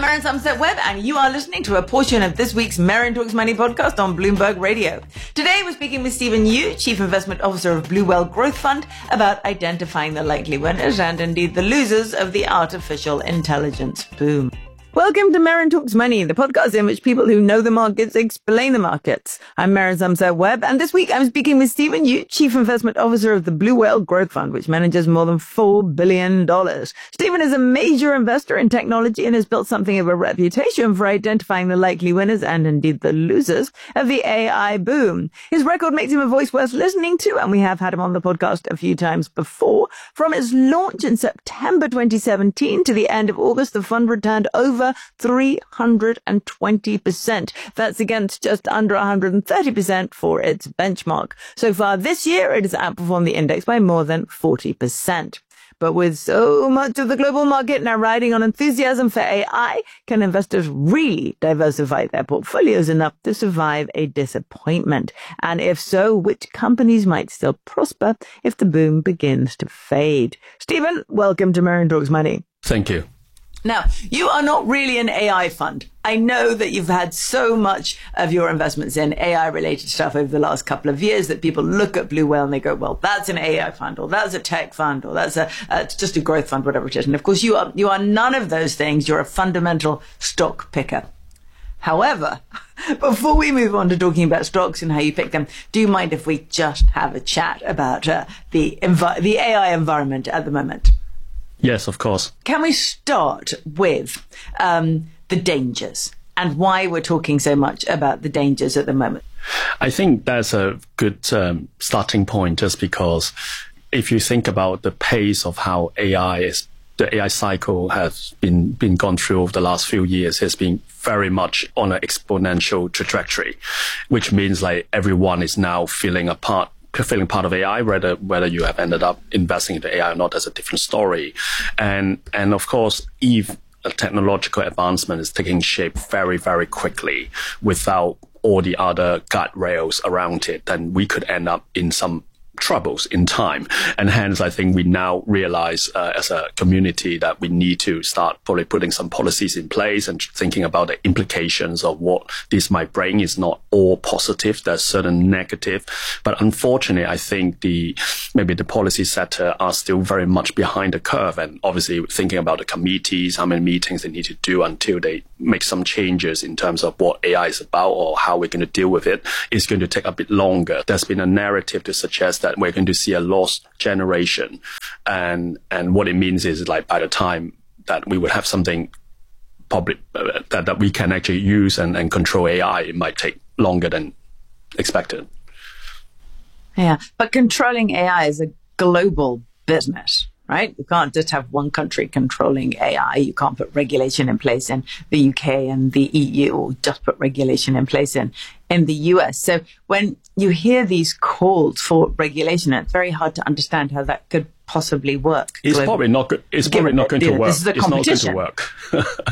Maren Somerset-Webb, and you are listening to a portion of this week's Maren Talks Money podcast on Bloomberg Radio. Today, we're speaking with Stephen Yu, Chief Investment Officer of Blue Whale Growth Fund, about identifying the likely winners and indeed the losers of the artificial intelligence boom. Welcome to Maren Talks Money, the podcast in which people who know the markets explain the markets. I'm Maren Somerset-Webb, and this week I'm speaking with Stephen Yu, Chief Investment Officer of the Blue Whale Growth Fund, which manages more than $4 billion. Stephen is a major investor in technology and has built something of a reputation for identifying the likely winners and indeed the losers of the AI boom. His record makes him a voice worth listening to, and we have had him on the podcast a few times before. From its launch in September 2017 to the end of August, the fund returned over 320%. That's against just under 130% for its benchmark. So far this year, it has outperformed the index by more than 40%. But with so much of the global market now riding on enthusiasm for AI, can investors really diversify their portfolios enough to survive a disappointment? And if so, which companies might still prosper if the boom begins to fade? Stephen, welcome to Maren Talks Money. Thank you. Now, you are not really an AI fund. I know that you've had so much of your investments in AI-related stuff over the last couple of years that people look at Blue Whale and they go, well, that's an AI fund, or that's a tech fund, or that's just a growth fund, whatever it is. And of course, you are none of those things. You're a fundamental stock picker. However, before we move on to talking about stocks and how you pick them, do you mind if we just have a chat about the AI environment at the moment? Yes, of course. Can we start with the dangers and why we're talking so much about the dangers at the moment? I think that's a good starting point, just because if you think about the pace of how the AI cycle has been gone through over the last few years, has been very much on an exponential trajectory, which means like everyone is now feeling part of AI, whether you have ended up investing into AI or not, that's a different story. And of course, if a technological advancement is taking shape very, very quickly without all the other guardrails around it, then we could end up in some troubles in time. And hence, I think we now realize as a community that we need to start probably putting some policies in place and thinking about the implications of what this might bring. Is not all positive. There's certain negative. But unfortunately, I think maybe the policy sector are still very much behind the curve. And obviously thinking about the committees, how many meetings they need to do until they make some changes in terms of what AI is about or how we're going to deal with it, is going to take a bit longer. There's been a narrative to suggest that we're going to see a lost generation. And what it means is, like, by the time that we would have something public that we can actually use and control AI, it might take longer than expected. Yeah, but controlling AI is a global business, right? You can't just have one country controlling AI. You can't put regulation in place in the UK and the EU, or just put regulation in place in the US. So when you hear these calls for regulation, it's very hard to understand how that could possibly work. It's probably not good. It's probably not going to work. This is a competition. It's not going to work.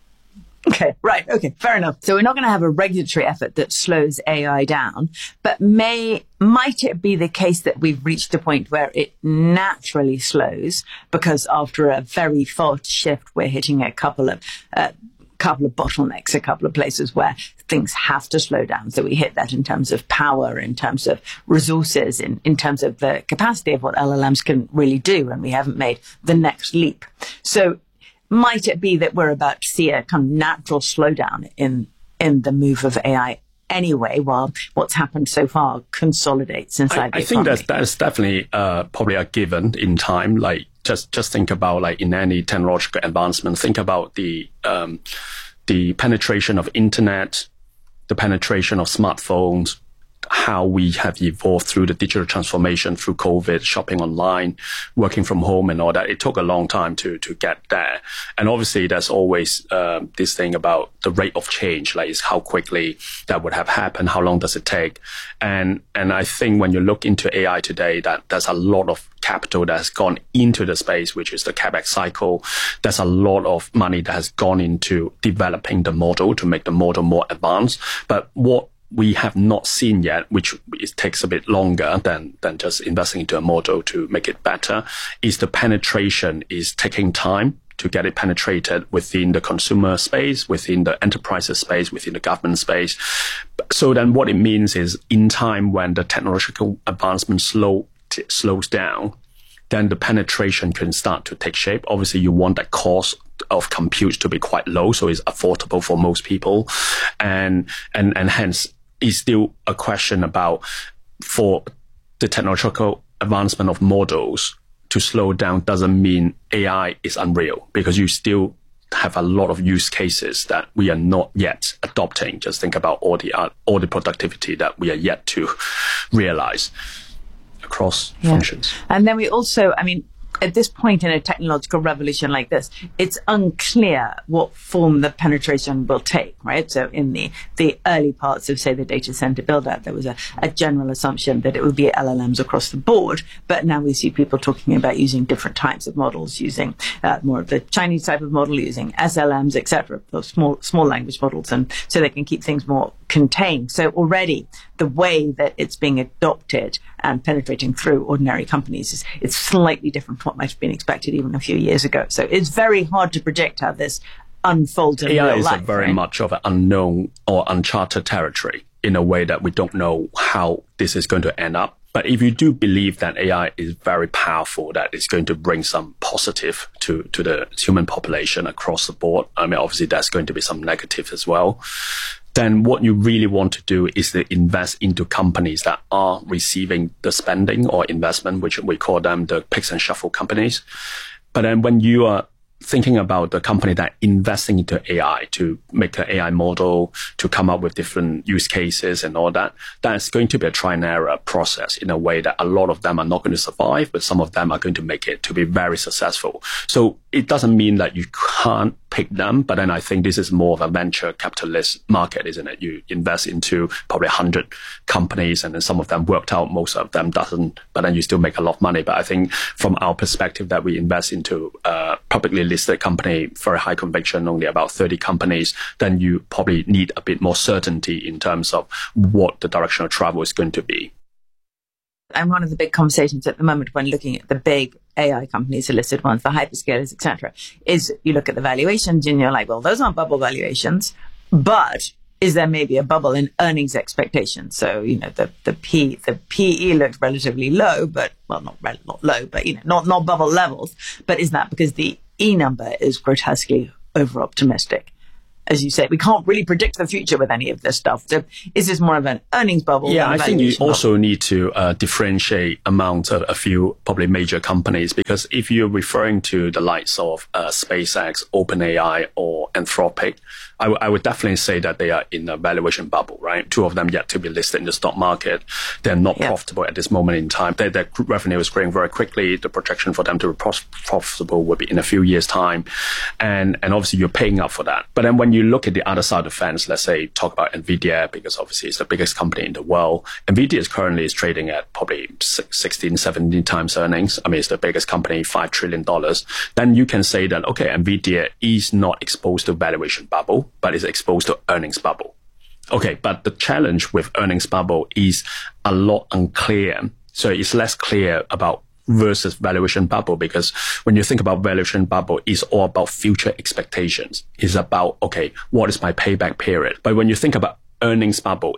Okay, right. Okay, fair enough. So we're not going to have a regulatory effort that slows AI down, but might it be the case that we've reached a point where it naturally slows because after a very fast shift, we're hitting a couple of bottlenecks, a couple of places where things have to slow down. So we hit that in terms of power, in terms of resources, in terms of the capacity of what LLMs can really do, and we haven't made the next leap. So might it be that we're about to see a kind of natural slowdown in the move of AI anyway, while what's happened so far consolidates inside the economy? I think that's definitely probably a given in time. Like just think about, like, in any technological advancement, think about the penetration of internet, the penetration of smartphones, how we have evolved through the digital transformation through COVID, shopping online, working from home and all that. It took a long time to get there. And obviously there's always this thing about the rate of change, like is how quickly that would have happened, how long does it take? And I think when you look into AI today, that there's a lot of capital that has gone into the space, which is the CapEx cycle. There's a lot of money that has gone into developing the model to make the model more advanced. But what we have not seen yet, which it takes a bit longer than just investing into a model to make it better, is the penetration is taking time to get it penetrated within the consumer space, within the enterprises space, within the government space. So then what it means is in time when the technological advancement slows down, then the penetration can start to take shape. Obviously, you want that cost of compute to be quite low, so it's affordable for most people. And hence, it's still a question about for the technological advancement of models to slow down doesn't mean AI is unreal, because you still have a lot of use cases that we are not yet adopting. Just think about all the productivity that we are yet to realize across functions. And then we also, at this point in a technological revolution like this, it's unclear what form the penetration will take, right? So in the early parts of, say, the data center build-out, there was a general assumption that it would be LLMs across the board. But now we see people talking about using different types of models, using more of the Chinese type of model, using SLMs, etc., those small language models, and so they can keep things more contained. So already the way that it's being adopted and penetrating through ordinary companies is slightly different from what might have been expected even a few years ago. So it's very hard to predict how this unfolds in real life. AI is very much of an unknown or uncharted territory in a way that we don't know how this is going to end up. But if you do believe that AI is very powerful, that it's going to bring some positive to the human population across the board, obviously there's going to be some negative as well. Then what you really want to do is to invest into companies that are receiving the spending or investment, which we call them the picks and shuffle companies. But then when you are thinking about the company that investing into AI to make an AI model, to come up with different use cases and all that, that's going to be a try and error process in a way that a lot of them are not going to survive, but some of them are going to make it to be very successful. So it doesn't mean that you can't pick them, but then I think this is more of a venture capitalist market, isn't it? You invest into probably 100 companies and then some of them worked out, most of them doesn't, but then you still make a lot of money. But I think from our perspective that we invest into publicly listed company, very high conviction, only about 30 companies, then you probably need a bit more certainty in terms of what the direction of travel is going to be. And one of the big conversations at the moment when looking at the big AI companies, the listed ones, the hyperscalers, etc., is you look at the valuations and you're like, well, those aren't bubble valuations, but is there maybe a bubble in earnings expectations? So, the PE looked relatively low, but, well, not low, but, not bubble levels. But is that because the E number is grotesquely over-optimistic? As you say, we can't really predict the future with any of this stuff. So is this more of an earnings bubble? Yeah, I think you also need to differentiate among a few probably major companies, because if you're referring to the likes of SpaceX, OpenAI, or Anthropic, I would definitely say that they are in a valuation bubble, right? Two of them yet to be listed in the stock market. They're not profitable at this moment in time. Their revenue is growing very quickly. The projection for them to be profitable will be in a few years' time. And obviously you're paying up for that. But then when you look at the other side of the fence, let's say talk about NVIDIA, because obviously it's the biggest company in the world. NVIDIA is currently trading at probably 16, 17 times earnings. It's the biggest company, $5 trillion. Then you can say that, okay, NVIDIA is not exposed to valuation bubble, but is exposed to earnings bubble. Okay, but the challenge with earnings bubble is a lot unclear. So it's less clear about versus valuation bubble, because when you think about valuation bubble, it's all about future expectations. It's about, okay, what is my payback period? But when you think about earnings bubble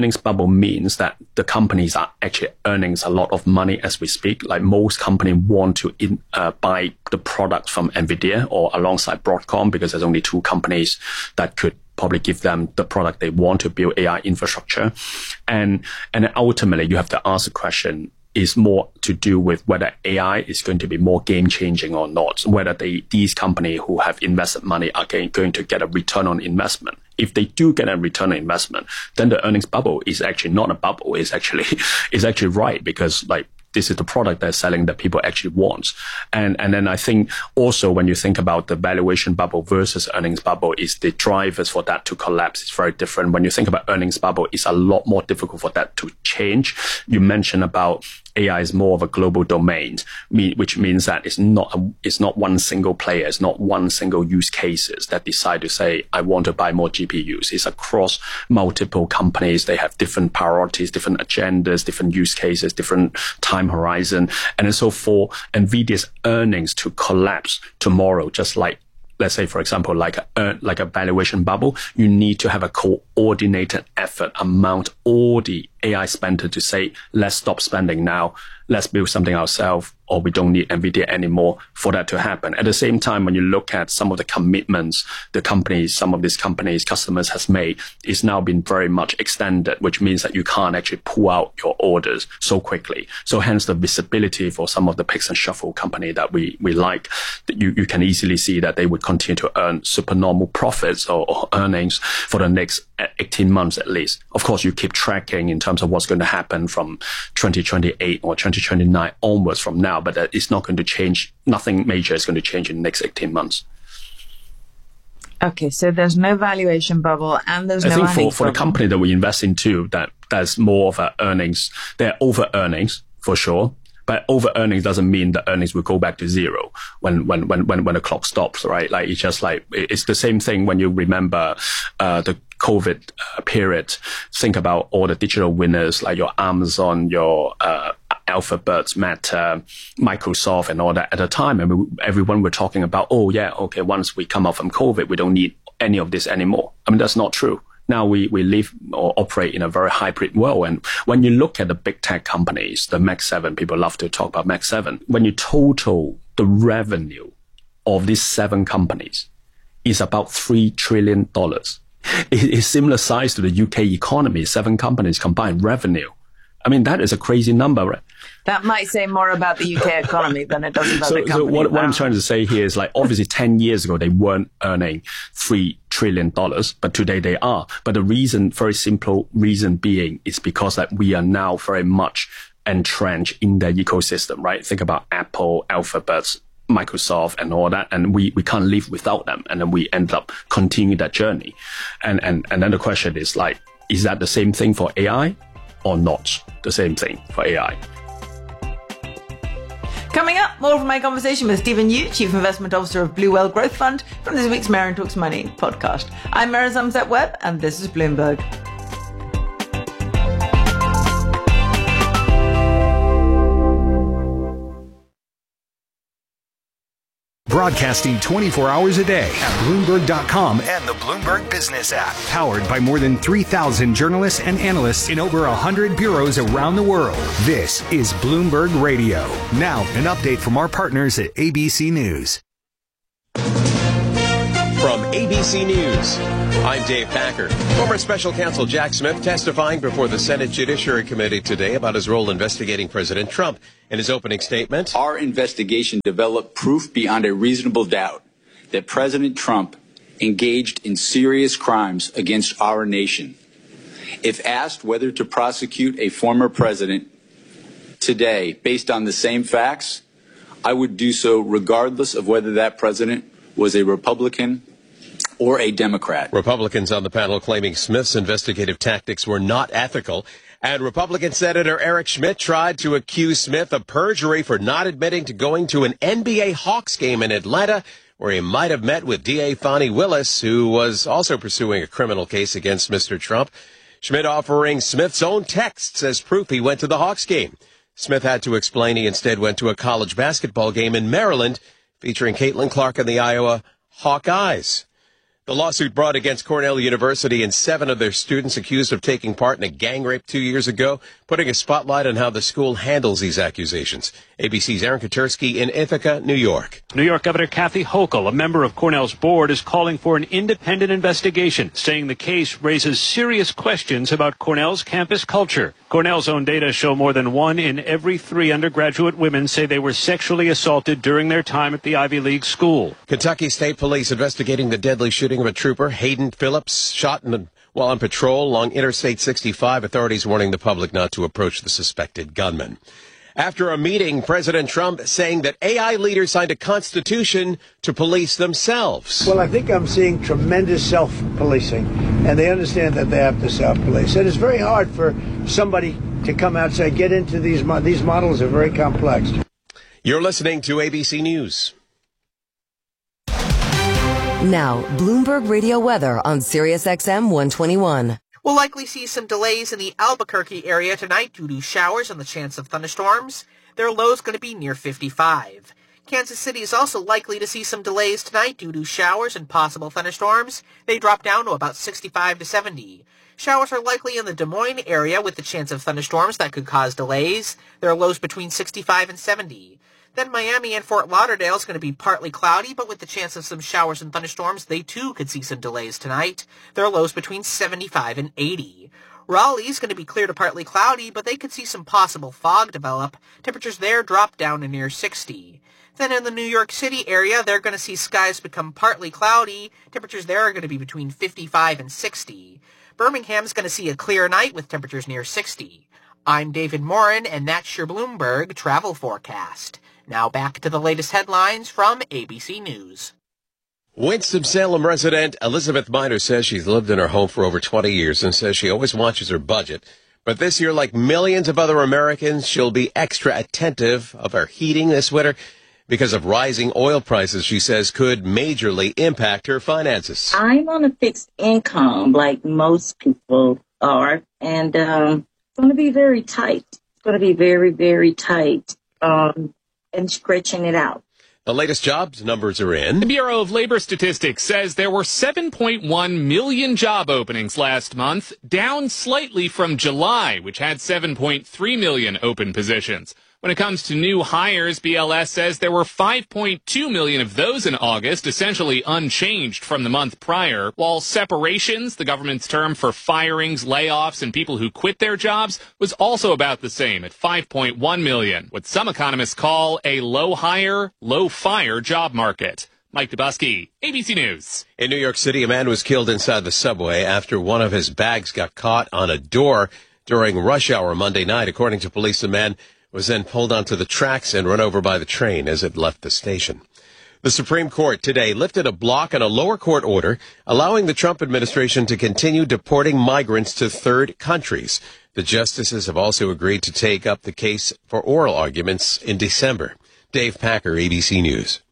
means that the companies are actually earning a lot of money as we speak. Like most companies want to buy the product from NVIDIA or alongside Broadcom, because there's only two companies that could probably give them the product they want to build AI infrastructure. And ultimately you have to ask the question, is more to do with whether AI is going to be more game-changing or not, whether these companies who have invested money are going to get a return on investment. If they do get a return on investment, then the earnings bubble is actually not a bubble. It's actually right, because this is the product they're selling that people actually want. And then I think also when you think about the valuation bubble versus earnings bubble, is the drivers for that to collapse is very different. When you think about earnings bubble, it's a lot more difficult for that to change. You mentioned about AI is more of a global domain, which means that it's not one single player, it's not one single use cases that decide to say, I want to buy more GPUs. It's across multiple companies. They have different priorities, different agendas, different use cases, different time horizon. And so for NVIDIA's earnings to collapse tomorrow, just like, let's say, for example, like a valuation bubble, you need to have a coordinated effort among all the AI spender to say, let's stop spending now, let's build something ourselves, or we don't need NVIDIA anymore for that to happen. At the same time, when you look at some of the commitments some of these companies, customers has made, it's now been very much extended, which means that you can't actually pull out your orders so quickly. So hence the visibility for some of the picks and shuffle company that we like, that you can easily see that they would continue to earn supernormal profits or earnings for the next 18 months at least. Of course, you keep tracking in terms of what's going to happen from 2028 or 2029 onwards from now, but it's not going to change. Nothing major is going to change in the next 18 months. Okay, so there's no valuation bubble and there's no earnings bubble. For the company that we invest into, that's more of a earnings. They're over earnings for sure. But over earnings doesn't mean that earnings will go back to zero when the clock stops, right? Like it's the same thing when you remember the COVID period. Think about all the digital winners like your Amazon, your Alphabet, Meta, Microsoft, and all that at the time. And everyone were talking about, once we come out from COVID, we don't need any of this anymore. I mean, that's not true. Now we live or operate in a very hybrid world. And when you look at the big tech companies, the Mag 7, people love to talk about Mag 7. When you total the revenue of these 7 companies, is about $3 trillion. It's similar size to the UK economy, 7 companies combined revenue. I mean, that is a crazy number, right? That might say more about the UK economy than it does about the company. So what I'm trying to say here is, like, obviously 10 years ago, they weren't earning $3 trillion, but today they are. But the reason, very simple reason being, is because that we are now very much entrenched in their ecosystem, right? Think about Apple, Alphabet, Microsoft and all that, and we can't live without them. And then we end up continuing that journey. And then the question is, like, is that the same thing for AI or not the same thing for AI? Coming up, more of my conversation with Stephen Yu, Chief Investment Officer of Blue Whale Growth Fund, from this week's Maren Talks Money podcast. I'm Maren Zumzeat-Webb, and this is Bloomberg. Broadcasting 24 hours a day at Bloomberg.com and the Bloomberg Business app. Powered by more than 3,000 journalists and analysts in over 100 bureaus around the world. This is Bloomberg Radio. Now, an update from our partners at ABC News. From ABC News, I'm Dave Packer. Former Special Counsel Jack Smith testifying before the Senate Judiciary Committee today about his role investigating President Trump. In his opening statement, our investigation developed proof beyond a reasonable doubt that President Trump engaged in serious crimes against our nation. If asked whether to prosecute a former president today based on the same facts, I would do so regardless of whether that president was a Republican or a Democrat. Republicans on the panel claiming Smith's investigative tactics were not ethical. And Republican Senator Eric Schmidt tried to accuse Smith of perjury for not admitting to going to an NBA Hawks game in Atlanta, where he might have met with DA Fani Willis, who was also pursuing a criminal case against Mr. Trump. Schmidt offering Smith's own texts as proof he went to the Hawks game. Smith had to explain he instead went to a college basketball game in Maryland, featuring Caitlin Clark and the Iowa Hawkeyes. The lawsuit brought against Cornell University and 7 of their students accused of taking part in a gang rape 2 years ago, putting a spotlight on how the school handles these accusations. ABC's Aaron Katersky in Ithaca, New York. New York Governor Kathy Hochul, a member of Cornell's board, is calling for an independent investigation, saying the case raises serious questions about Cornell's campus culture. Cornell's own data show more than 1 in every 3 undergraduate women say they were sexually assaulted during their time at the Ivy League school. Kentucky State Police investigating the deadly shooting of a trooper, Hayden Phillips, shot while on patrol along Interstate 65. Authorities warning the public not to approach the suspected gunman. After a meeting, President Trump saying that AI leaders signed a constitution to police themselves. Well, I think I'm seeing tremendous self-policing, and they understand that they have to self-police. And it's very hard for somebody to come out and say, get into these models are very complex. You're listening to ABC News. Now, Bloomberg Radio weather on Sirius XM 121. We'll likely see some delays in the Albuquerque area tonight due to showers and the chance of thunderstorms. Their low is going to be near 55. Kansas City is also likely to see some delays tonight due to showers and possible thunderstorms. They drop down to about 65 to 70. Showers are likely in the Des Moines area with the chance of thunderstorms that could cause delays. Their lows between 65 and 70. Then Miami and Fort Lauderdale is going to be partly cloudy, but with the chance of some showers and thunderstorms, they too could see some delays tonight. Their lows between 75 and 80. Raleigh is going to be clear to partly cloudy, but they could see some possible fog develop. Temperatures there drop down to near 60. Then in the New York City area, they're going to see skies become partly cloudy. Temperatures there are going to be between 55 and 60. Birmingham's going to see a clear night with temperatures near 60. I'm David Morin, and that's your Bloomberg travel forecast. Now back to the latest headlines from ABC News. Winston-Salem resident Elizabeth Miner says she's lived in her home for over 20 years and says she always watches her budget. But this year, like millions of other Americans, she'll be extra attentive of her heating this winter because of rising oil prices, she says, could majorly impact her finances. I'm on a fixed income like most people are, and it's going to be very tight. It's going to be very, very tight. And stretching it out. The latest jobs numbers are in. The Bureau of Labor Statistics says there were 7.1 million job openings last month, down slightly from July, which had 7.3 million open positions. When it comes to new hires, BLS says there were 5.2 million of those in August, essentially unchanged from the month prior, while separations, the government's term for firings, layoffs, and people who quit their jobs, was also about the same at 5.1 million, what some economists call a low hire, low fire job market. Mike Dubusky, ABC News. In New York City, a man was killed inside the subway after one of his bags got caught on a door during rush hour Monday night. According to police, the man was then pulled onto the tracks and run over by the train as it left the station. The Supreme Court today lifted a block on a lower court order allowing the Trump administration to continue deporting migrants to third countries. The justices have also agreed to take up the case for oral arguments in December. Dave Packer, ABC News.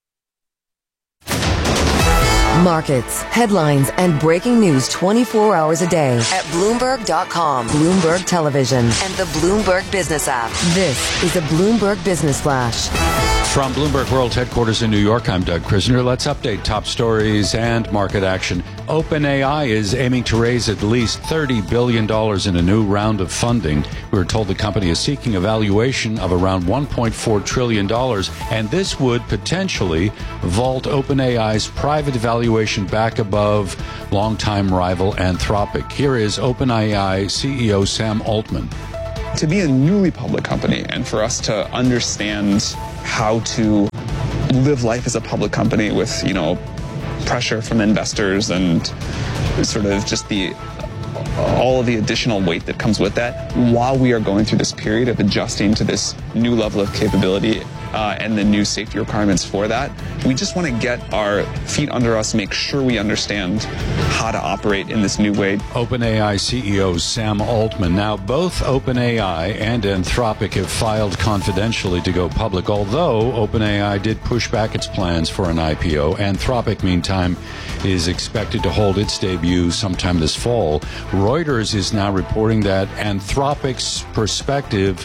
Markets, headlines, and breaking news 24 hours a day at Bloomberg.com, Bloomberg Television, and the Bloomberg Business app. This is a Bloomberg Business Flash. From Bloomberg World Headquarters in New York, I'm Doug Krisner. Let's update top stories and market action. OpenAI is aiming to raise at least $30 billion in a new round of funding. We were told the company is seeking a valuation of around $1.4 trillion, and this would potentially vault OpenAI's private valuation back above longtime rival Anthropic. Here is OpenAI CEO Sam Altman. To be a newly public company and for us to understand how to live life as a public company with, pressure from investors and sort of just all of the additional weight that comes with that while we are going through this period of adjusting to this new level of capability and the new safety requirements for that. We just want to get our feet under us, make sure we understand how to operate in this new way. OpenAI CEO Sam Altman. Now, both OpenAI and Anthropic have filed confidentially to go public, although OpenAI did push back its plans for an IPO. Anthropic, meantime, is expected to hold its debut sometime this fall. Reuters is now reporting that Anthropic's prospectus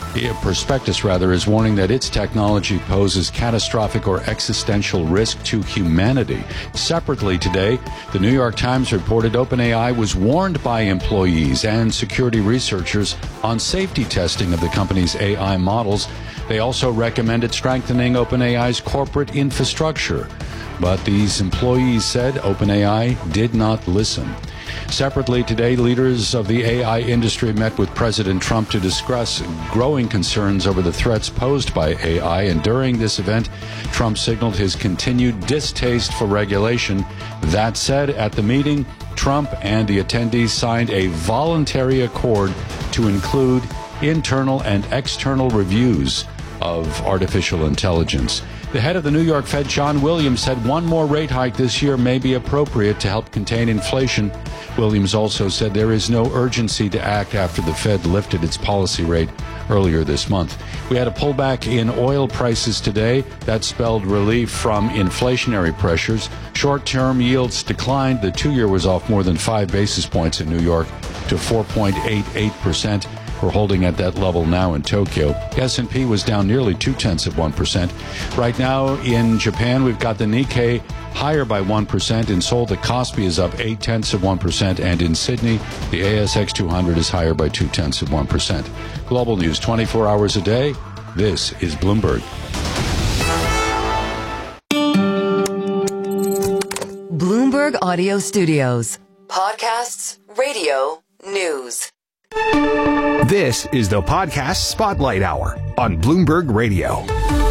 is warning that its technology poses catastrophic or existential risk to humanity. Separately today, the New York Times reported OpenAI was warned by employees and security researchers on safety testing of the company's AI models. They also recommended strengthening OpenAI's corporate infrastructure. But these employees said OpenAI did not listen. Separately today, leaders of the AI industry met with President Trump to discuss growing concerns over the threats posed by AI. And during this event, Trump signaled his continued distaste for regulation. That said, at the meeting, Trump and the attendees signed a voluntary accord to include internal and external reviews of artificial intelligence. The head of the New York Fed, John Williams, said one more rate hike this year may be appropriate to help contain inflation. Williams also said there is no urgency to act after the Fed lifted its policy rate earlier this month. We had a pullback in oil prices today. That spelled relief from inflationary pressures. Short-term yields declined. The 2-year was off more than 5 basis points in New York to 4.88%. We're holding at that level now in Tokyo. S&P was down nearly 0.2%. Right now in Japan, we've got the Nikkei higher by 1%. In Seoul, the Kospi is up 0.8%. And in Sydney, the ASX 200 is higher by 0.2%. Global news 24 hours a day. This is Bloomberg. Bloomberg Audio Studios. Podcasts, radio, news. This is the Podcast Spotlight Hour on Bloomberg Radio.